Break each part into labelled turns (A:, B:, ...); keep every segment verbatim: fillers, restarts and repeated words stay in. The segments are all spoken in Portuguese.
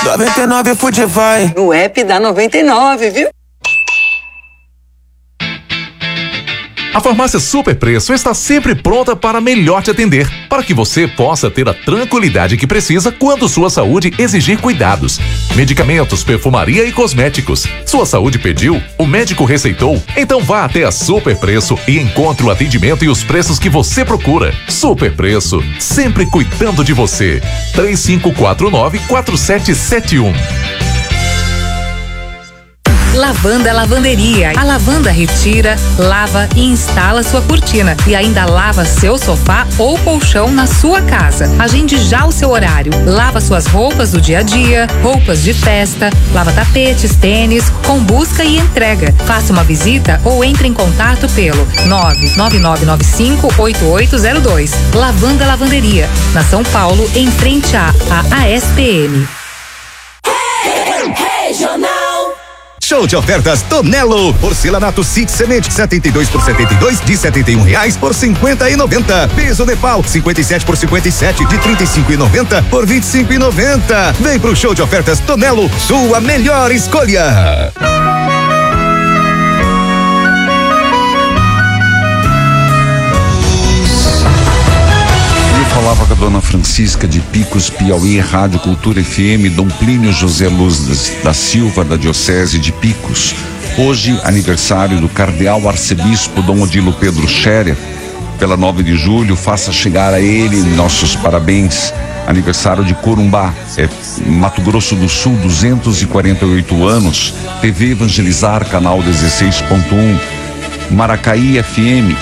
A: noventa e nove Food vai.
B: No app da noventa e nove, viu?
C: A Farmácia Super Preço está sempre pronta para melhor te atender, para que você possa ter a tranquilidade que precisa quando sua saúde exigir cuidados. Medicamentos, perfumaria e cosméticos. Sua saúde pediu? O médico receitou? Então vá até a Super Preço e encontre o atendimento e os preços que você procura. Super Preço, sempre cuidando de você. três cinco quatro nove, quatro sete sete um.
D: Lavanda Lavanderia. A lavanda retira, lava e instala sua cortina e ainda lava seu sofá ou colchão na sua casa. Agende já o seu horário. Lava suas roupas do dia a dia, roupas de festa, lava tapetes, tênis, com busca e entrega. Faça uma visita ou entre em contato pelo nove nove nove nove cinco oito oito zero dois. Lavanda Lavanderia, na São Paulo, em frente à A S P M.
E: Regional.
F: Show de ofertas Tonelo. Porcelanato City Semente setenta e dois por setenta e dois de setenta e um reais por cinquenta e noventa. Piso Nepal cinquenta e sete por cinquenta e sete de trinta e cinco e noventa por vinte e cinco e noventa. Vem pro show de ofertas Tonelo, sua melhor escolha.
G: Falava com a dona Francisca de Picos, Piauí, Rádio Cultura F M, Dom Plínio José Luz da Silva, da Diocese de Picos. Hoje, aniversário do Cardeal Arcebispo Dom Odilo Pedro Scherer. Pela nove de julho, faça chegar a ele nossos parabéns. Aniversário de Corumbá, é Mato Grosso do Sul, duzentos e quarenta e oito anos. T V Evangelizar, canal dezesseis ponto um. Maracaí F M,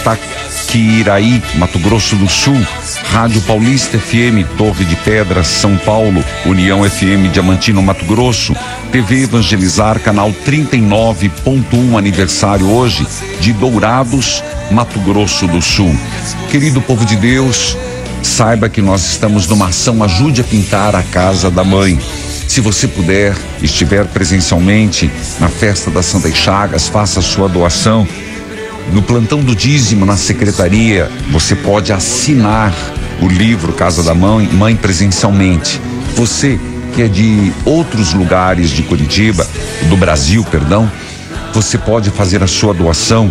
G: Itaquiraí, Mato Grosso do Sul. Rádio Paulista F M, Torre de Pedras, São Paulo. União F M, Diamantino, Mato Grosso. T V Evangelizar, canal trinta e nove ponto um, aniversário hoje de Dourados, Mato Grosso do Sul. Querido povo de Deus, saiba que nós estamos numa ação Ajude a Pintar a Casa da Mãe. Se você puder, estiver presencialmente na festa das Santas Chagas, faça a sua doação. No plantão do dízimo, na secretaria, você pode assinar o livro Casa da Mãe, Mãe presencialmente. Você que é de outros lugares de Curitiba, do Brasil, perdão, você pode fazer a sua doação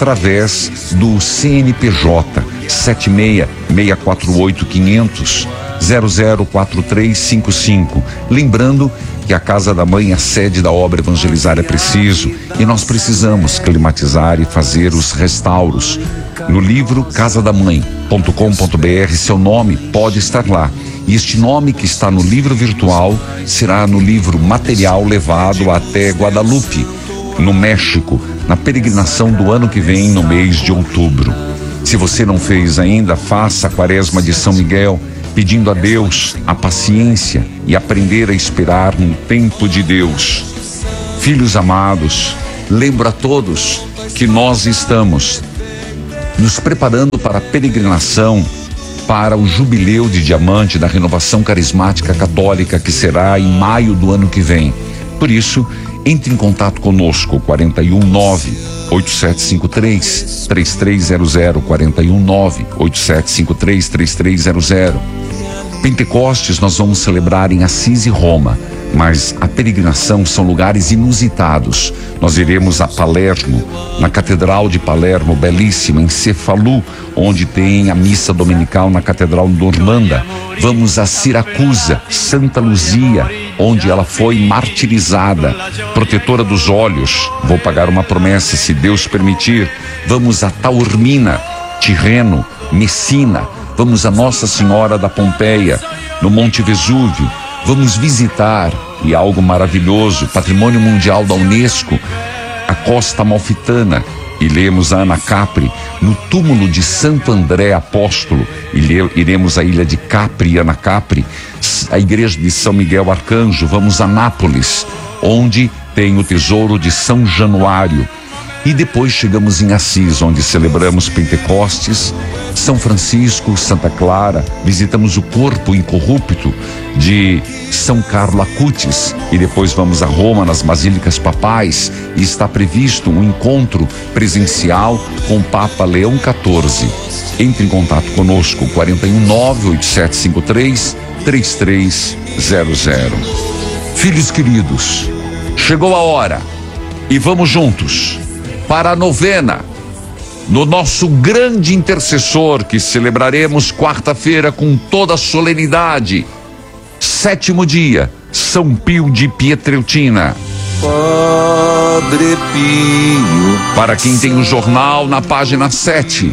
G: através do C N P J sete seis seis quatro oito quinhentos zero zero quatro três cinco cinco. Lembrando que a Casa da Mãe é a sede da obra Evangelizar é Preciso e nós precisamos climatizar e fazer os restauros. No livro casa da mãe ponto com ponto b r, seu nome pode estar lá. E este nome que está no livro virtual será no livro material levado até Guadalupe, no México, na peregrinação do ano que vem, no mês de outubro. Se você não fez ainda, faça a Quaresma de São Miguel, pedindo a Deus a paciência e aprender a esperar no tempo de Deus. Filhos amados, lembro a todos que nós estamos nos preparando para a peregrinação para o Jubileu de Diamante da Renovação Carismática Católica, que será em maio do ano que vem. Por isso, entre em contato conosco, quarenta e um nove oito sete cinco três três três zero zero, quarenta e um nove oito sete cinco três três três zero zero. Pentecostes nós vamos celebrar em Assis e Roma, mas a peregrinação são lugares inusitados. Nós iremos a Palermo, na Catedral de Palermo, belíssima, em Cefalu, onde tem a missa dominical na Catedral Normanda. Vamos a Siracusa, Santa Luzia, onde ela foi martirizada, protetora dos olhos. Vou pagar uma promessa, se Deus permitir. Vamos a Taormina, Tirreno, Messina. Vamos a Nossa Senhora da Pompeia, no Monte Vesúvio. Vamos visitar, e algo maravilhoso, Patrimônio Mundial da Unesco, a Costa Amalfitana. Iremos a Anacapri, no túmulo de Santo André Apóstolo. Iremos à ilha de Capri e Anacapri, a igreja de São Miguel Arcanjo. Vamos a Nápoles, onde tem o tesouro de São Januário. E depois chegamos em Assis, onde celebramos Pentecostes, São Francisco, Santa Clara, visitamos o corpo incorrupto de São Carlo Acutis e depois vamos a Roma, nas Basílicas Papais, e está previsto um encontro presencial com o Papa Leão quatorze. Entre em contato conosco, quarenta e um nove oito sete cinco três três três zero zero. Filhos queridos, chegou a hora e vamos juntos para a novena no nosso grande intercessor que celebraremos quarta-feira com toda a solenidade. Sétimo dia, São Pio de Pietrelcina.
A: Padre Pio,
G: Para quem tem o jornal, na página sete.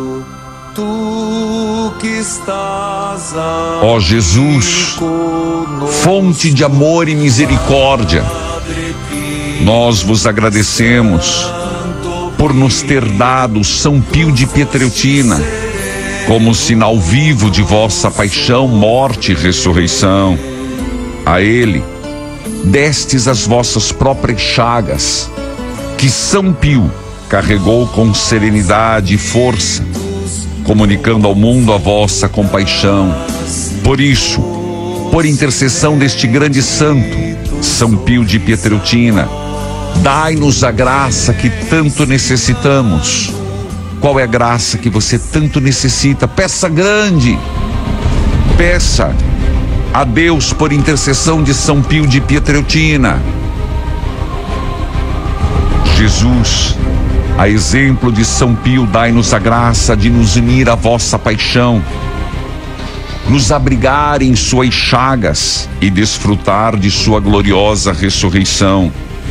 A: tu que estás
G: Ó Jesus, fonte de amor e misericórdia, nós vos agradecemos por nos ter dado São Pio de Pietrelcina como sinal vivo de vossa paixão, morte e ressurreição. A ele destes as vossas próprias chagas, que São Pio carregou com serenidade e força, comunicando ao mundo a vossa compaixão. Por isso, por intercessão deste grande santo, São Pio de Pietrelcina, dai-nos a graça que tanto necessitamos. Qual é a graça que você tanto necessita? Peça grande. Peça a Deus por intercessão de São Pio de Pietrelcina. Jesus, a exemplo de São Pio, dai-nos a graça de nos unir à vossa paixão, nos abrigar em suas chagas e desfrutar de sua gloriosa ressurreição.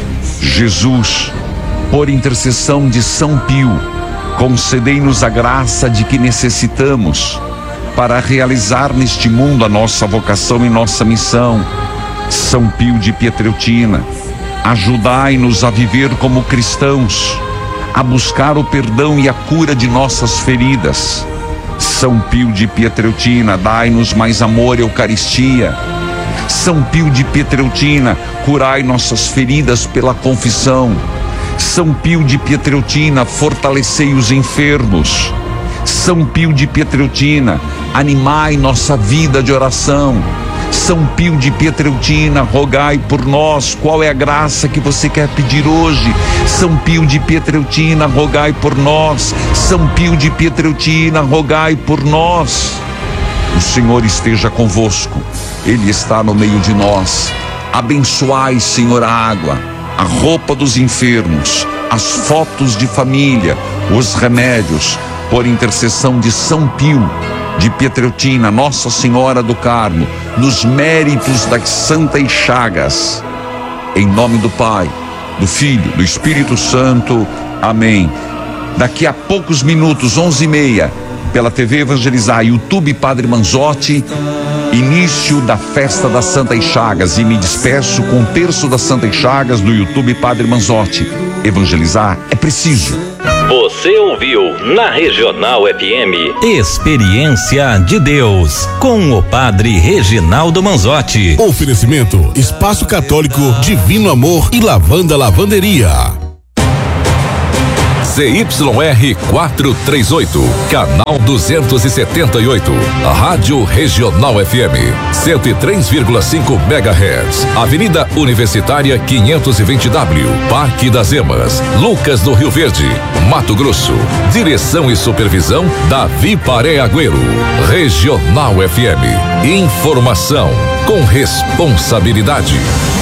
G: Jesus, por intercessão de São Pio, concedei-nos a graça de que necessitamos para realizar neste mundo a nossa vocação e nossa missão. São Pio de Pietrelcina, ajudai-nos a viver como cristãos, a buscar o perdão e a cura de nossas feridas. São Pio de Pietrelcina, dai-nos mais amor e Eucaristia. São Pio de Pietrelcina, curai nossas feridas pela confissão. São Pio de Pietrelcina, fortalecei os enfermos. São Pio de Pietrelcina, animai nossa vida de oração. São Pio de Pietrelcina, rogai por nós. Qual é a graça que você quer pedir hoje? São Pio de Pietrelcina, rogai por nós. São Pio de Pietrelcina, rogai por nós. O Senhor esteja convosco, Ele está no meio de nós. Abençoai, Senhor, a água, a roupa dos enfermos, as fotos de família, os remédios, por intercessão de São Pio de Pietrelcina, Nossa Senhora do Carmo, nos méritos das santas chagas. Em nome do Pai, do Filho, do Espírito Santo. Amém. Daqui a poucos minutos, onze e meia, pela T V Evangelizar, YouTube Padre Manzotti, início da festa das Santas Chagas, e me despeço com o terço das Santas Chagas do YouTube Padre Manzotti. Evangelizar é preciso.
E: Você ouviu na Regional F M
H: Experiência de Deus com o Padre Reginaldo Manzotti.
I: Oferecimento Espaço Católico Divino Amor e Lavanda Lavanderia.
J: Z Y R quatrocentos e trinta e oito, canal duzentos e setenta e oito, Rádio Regional F M, cento e três vírgula cinco megahertz, Avenida Universitária quinhentos e vinte W, Parque das Emas, Lucas do Rio Verde, Mato Grosso. Direção e supervisão Davi Paré Agüero. Regional F M, informação com responsabilidade.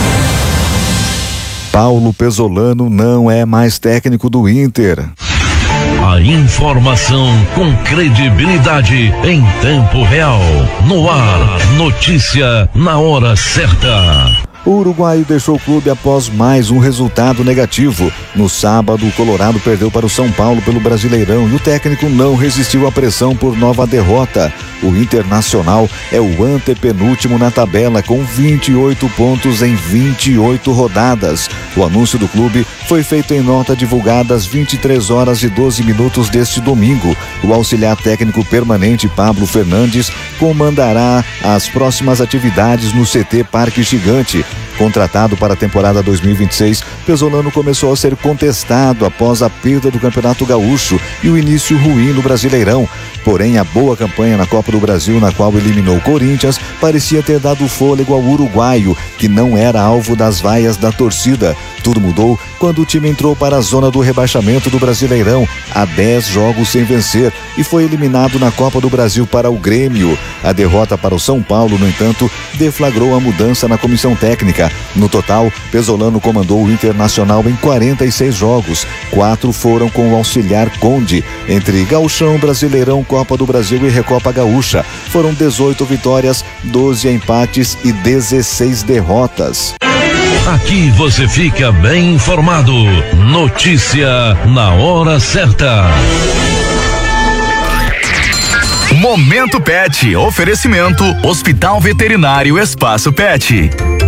F: Paulo Pesolano não é mais técnico do Inter.
J: A informação com credibilidade em tempo real. No ar, notícia na hora certa.
F: O uruguaio deixou o clube após mais um resultado negativo. No sábado, o Colorado perdeu para o São Paulo pelo Brasileirão e o técnico não resistiu à pressão por nova derrota. O Internacional é o antepenúltimo na tabela com vinte e oito pontos em vinte e oito rodadas. O anúncio do clube foi feito em nota divulgada às vinte e três horas e doze minutos deste domingo. O auxiliar técnico permanente Pablo Fernandes comandará as próximas atividades no C T Parque Gigante. Contratado para a temporada dois mil e vinte e seis, Pesolano começou a ser contestado após a perda do Campeonato Gaúcho e o início ruim no Brasileirão. Porém, a boa campanha na Copa do Brasil, na qual eliminou o Corinthians, parecia ter dado fôlego ao uruguaio, que não era alvo das vaias da torcida. Tudo mudou quando o time entrou para a zona do rebaixamento do Brasileirão, há dez jogos sem vencer, e foi eliminado na Copa do Brasil para o Grêmio. A derrota para o São Paulo, no entanto, deflagrou a mudança na comissão técnica. No total, Pesolano comandou o Internacional em quarenta e seis jogos. Quatro foram com o auxiliar Conde. Entre Gauchão, Brasileirão, Copa do Brasil e Recopa Gaúcha, foram dezoito vitórias, doze empates e dezesseis derrotas.
K: Aqui você fica bem informado. Notícia na hora certa.
L: Momento Pet. Oferecimento Hospital Veterinário Espaço Pet.